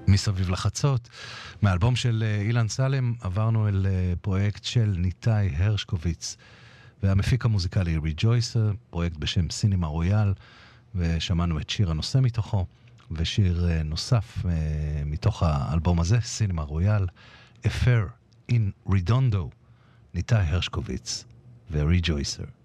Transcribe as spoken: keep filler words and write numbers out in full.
מסביב לחצות. מהאלבום של אילן סלם עברנו אל פרויקט של ניתאי הרשקוביץ והמפיק המוזיקלי ריג'ויסר, פרויקט בשם סינימה רויאל, ושמענו את שיר הנושא מתוכו, ושיר נוסף מתוך האלבום הזה, סינימה רויאל, Affair in Redondo, ניתאי הרשקוביץ וריג'ויסר.